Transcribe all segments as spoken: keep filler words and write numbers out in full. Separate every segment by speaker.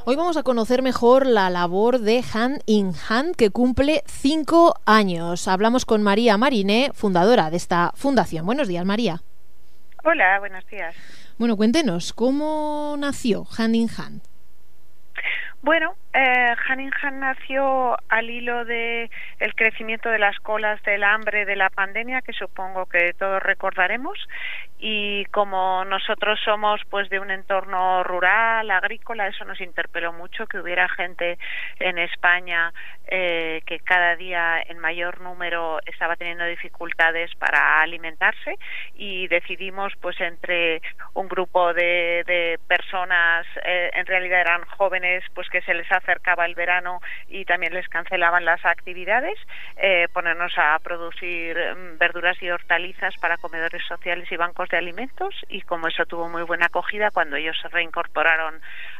Speaker 1: Hoy vamos a conocer mejor la labor de Hand in Hand, que cumple cinco años. Hablamos con María Mariné, fundadora de esta fundación. Buenos días, María.
Speaker 2: Hola, buenos días.
Speaker 1: Bueno, cuéntenos, ¿cómo nació Hand in Hand?
Speaker 2: Bueno, eh, Hand in Hand nació al hilo de el crecimiento de las colas del hambre de la pandemia, que supongo que todos recordaremos, y como nosotros somos pues de un entorno rural, agrícola, eso nos interpeló mucho, que hubiera gente en España eh, que cada día en mayor número estaba teniendo dificultades para alimentarse, y decidimos pues entre un grupo de, de personas, eh, en realidad eran jóvenes, pues que se les acercaba el verano y también les cancelaban las actividades, eh, ponernos a producir verduras y hortalizas para comedores sociales y bancos de alimentos, y como eso tuvo muy buena acogida, cuando ellos se reincorporaron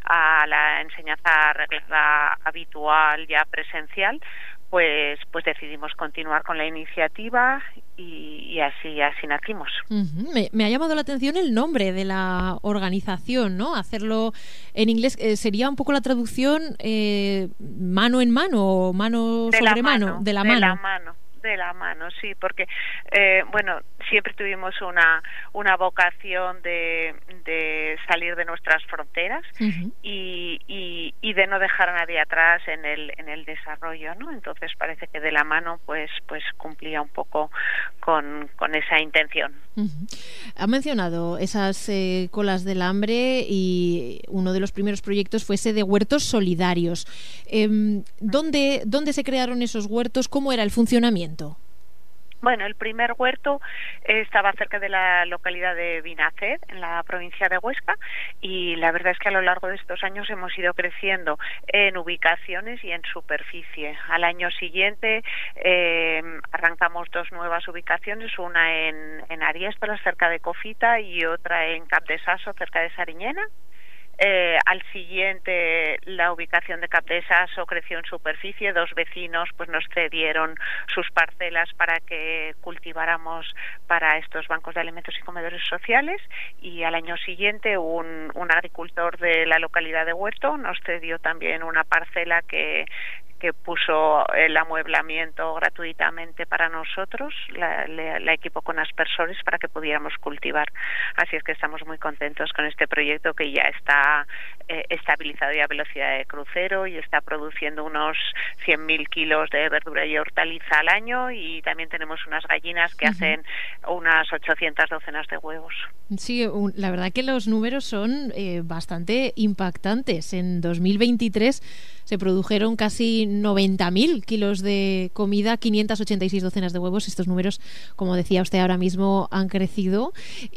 Speaker 2: a la enseñanza reglada habitual ya presencial, pues pues decidimos continuar con la iniciativa y, y así así nacimos.
Speaker 1: Uh-huh. Me, me ha llamado la atención el nombre de la organización, ¿no? Hacerlo en inglés eh, sería un poco la traducción eh, mano en mano o mano
Speaker 2: de
Speaker 1: sobre
Speaker 2: mano,
Speaker 1: mano, de la
Speaker 2: de
Speaker 1: mano.
Speaker 2: La mano. De la mano, sí, porque eh, bueno, siempre tuvimos una una vocación de, de salir de nuestras fronteras uh-huh. y, y, y de no dejar a nadie atrás en el en el desarrollo, ¿no? Entonces parece que de la mano pues pues cumplía un poco con, con esa intención.
Speaker 1: Uh-huh. Ha mencionado esas eh, colas del hambre y uno de los primeros proyectos fue ese de huertos solidarios. Eh, ¿dónde, ¿Dónde se crearon esos huertos? ¿Cómo era el funcionamiento?
Speaker 2: Bueno, el primer huerto eh, estaba cerca de la localidad de Vinaced, en la provincia de Huesca, y la verdad es que a lo largo de estos años hemos ido creciendo en ubicaciones y en superficie. Al año siguiente eh, arrancamos dos nuevas ubicaciones, una en, en Ariéstolas, cerca de Cofita, y otra en Cap de Sasso, cerca de Sariñena. Eh, al siguiente, la ubicación de Cap de Sasso creció en superficie. Dos vecinos pues nos cedieron sus parcelas para que cultiváramos para estos bancos de alimentos y comedores sociales, y al año siguiente un, un agricultor de la localidad de Huerto nos cedió también una parcela que que puso el amueblamiento gratuitamente para nosotros, la, la, la equipó con aspersores para que pudiéramos cultivar. Así es que estamos muy contentos con este proyecto, que ya está eh, estabilizado y a velocidad de crucero, y está produciendo unos cien mil kilos de verdura y hortaliza al año, y también tenemos unas gallinas que uh-huh. hacen unas ochocientas docenas de huevos.
Speaker 1: Sí, la verdad que los números son eh, bastante impactantes. En dos mil veintitrés se produjeron casi noventa mil kilos de comida, quinientas ochenta y seis docenas de huevos. Estos números, como decía usted ahora mismo, han crecido,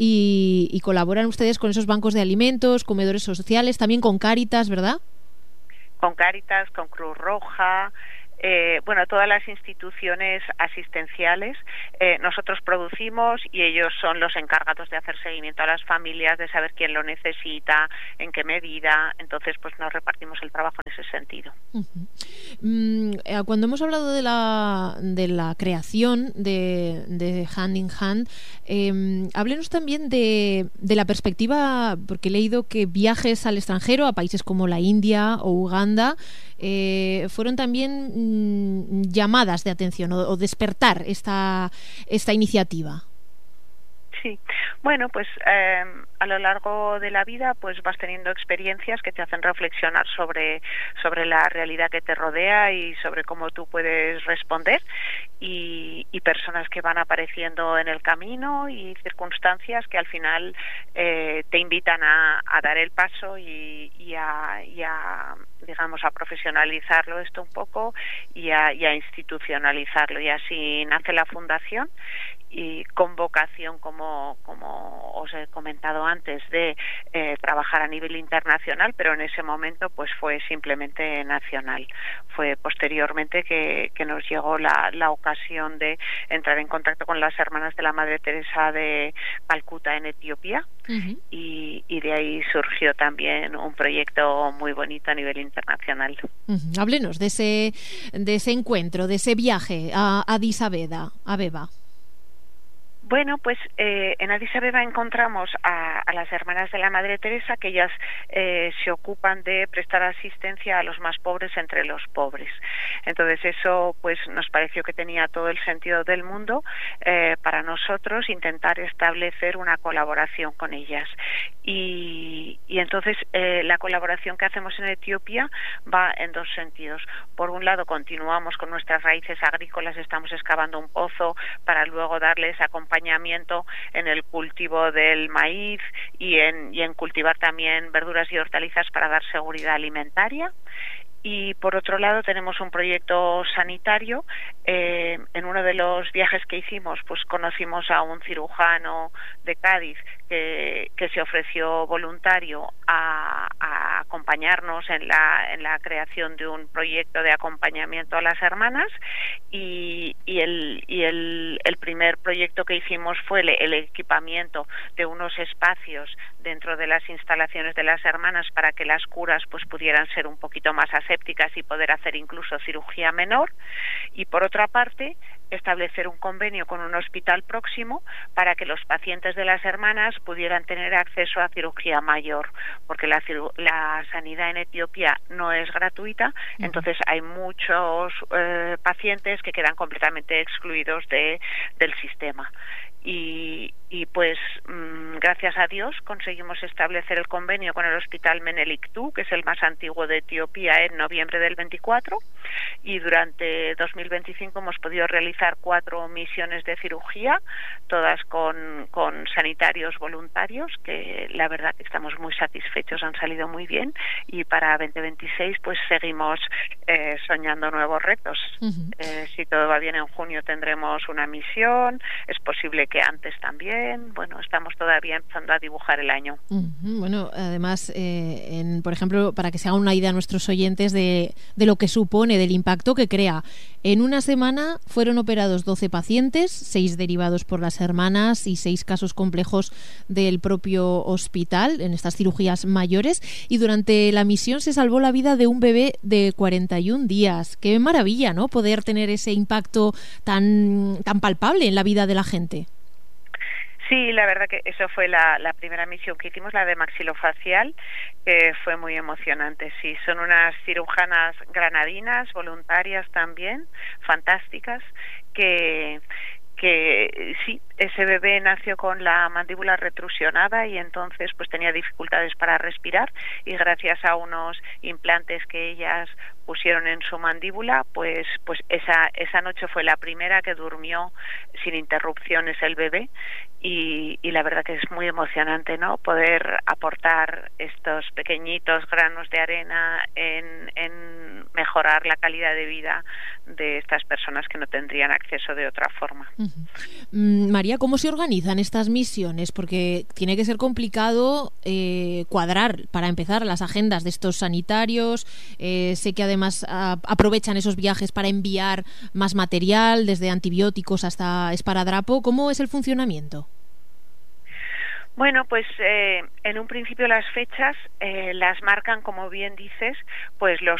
Speaker 1: y, y colaboran ustedes con esos bancos de alimentos, comedores sociales, también con Cáritas, ¿verdad?
Speaker 2: Con Cáritas, con Cruz Roja. Eh, bueno, todas las instituciones asistenciales. Eh, nosotros producimos y ellos son los encargados de hacer seguimiento a las familias, de saber quién lo necesita, en qué medida. Entonces, pues nos repartimos el trabajo en ese sentido.
Speaker 1: Uh-huh. Mm, cuando hemos hablado de la de la creación de, de Hand in Hand, eh, háblenos también de, de la perspectiva, porque he leído que viajes al extranjero, a países como la India o Uganda, eh, fueron también mmm, llamadas de atención o, o despertar esta, esta iniciativa.
Speaker 2: Sí, bueno, pues eh, a lo largo de la vida pues vas teniendo experiencias que te hacen reflexionar sobre, sobre la realidad que te rodea y sobre cómo tú puedes responder, y, y personas que van apareciendo en el camino y circunstancias que al final eh, te invitan a, a dar el paso y, y, a, y a, digamos, a profesionalizarlo esto un poco y a, y a institucionalizarlo, y así nace la fundación, y con vocación, como, como os he comentado antes, de eh, trabajar a nivel internacional, pero en ese momento pues fue simplemente nacional. Fue posteriormente que, que nos llegó la, la ocasión de entrar en contacto con las hermanas de la Madre Teresa de Calcuta en Etiopía, uh-huh. y, y de ahí surgió también un proyecto muy bonito a nivel internacional.
Speaker 1: Uh-huh. Háblenos de ese, de ese encuentro, de ese viaje a Addis Abeba. Abeba.
Speaker 2: Bueno, pues eh, en Addis Abeba encontramos a, a las hermanas de la Madre Teresa, que ellas eh, se ocupan de prestar asistencia a los más pobres entre los pobres. Entonces eso pues nos pareció que tenía todo el sentido del mundo eh, para nosotros intentar establecer una colaboración con ellas. Y, y entonces eh, la colaboración que hacemos en Etiopía va en dos sentidos. Por un lado, continuamos con nuestras raíces agrícolas, estamos excavando un pozo para luego darles acompañamiento acompañamiento en el cultivo del maíz y en, y en cultivar también verduras y hortalizas para dar seguridad alimentaria. Y por otro lado tenemos un proyecto sanitario. Eh, en uno de los viajes que hicimos, pues conocimos a un cirujano de Cádiz que, que se ofreció voluntario a, a acompañarnos en la, en la creación de un proyecto de acompañamiento a las hermanas, y, y, el, y el, el primer proyecto que hicimos fue el, el equipamiento de unos espacios dentro de las instalaciones de las hermanas para que las curas pues pudieran ser un poquito más asépticas y poder hacer incluso cirugía menor. Y por otra parte, establecer un convenio con un hospital próximo para que los pacientes de las hermanas pudieran tener acceso a cirugía mayor, porque la, la sanidad en Etiopía no es gratuita, uh-huh. Entonces hay muchos eh, pacientes que quedan completamente excluidos de, del sistema. Y, y pues mmm, gracias a Dios conseguimos establecer el convenio con el Hospital Menelik dos, que es el más antiguo de Etiopía, en noviembre del veinticuatro, y durante dos mil veinticinco hemos podido realizar cuatro misiones de cirugía, todas con, con sanitarios voluntarios, que la verdad que estamos muy satisfechos, han salido muy bien, y para veinte veintiséis pues seguimos eh, soñando nuevos retos. Uh-huh. Eh, si todo va bien, en junio tendremos una misión, es posible que antes también. Bueno, estamos todavía empezando a dibujar el año.
Speaker 1: Uh-huh. Bueno, además, eh, en, por ejemplo, para que se hagan una idea a nuestros oyentes de, de lo que supone, del impacto que crea. En una semana fueron operados doce pacientes, seis derivados por las hermanas y seis casos complejos del propio hospital en estas cirugías mayores, y durante la misión se salvó la vida de un bebé de cuarenta y un días. Qué maravilla, ¿no?, poder tener ese impacto tan, tan palpable en la vida de la gente.
Speaker 2: Sí, la verdad que eso fue la, la primera misión que hicimos, la de maxilofacial, que fue muy emocionante. Sí, son unas cirujanas granadinas, voluntarias también, fantásticas, que... que sí, ese bebé nació con la mandíbula retrusionada y entonces pues tenía dificultades para respirar, y gracias a unos implantes que ellas pusieron en su mandíbula, pues pues esa esa noche fue la primera que durmió sin interrupciones el bebé, y, y la verdad que es muy emocionante, ¿no?, poder aportar estos pequeñitos granos de arena en, en mejorar la calidad de vida de estas personas que no tendrían acceso de otra forma.
Speaker 1: Uh-huh. María, ¿cómo se organizan estas misiones? Porque tiene que ser complicado eh, cuadrar, para empezar, las agendas de estos sanitarios. Eh, sé que además a, aprovechan esos viajes para enviar más material, desde antibióticos hasta esparadrapo. ¿Cómo es el funcionamiento?
Speaker 2: Bueno, pues eh, en un principio las fechas eh, las marcan, como bien dices, pues los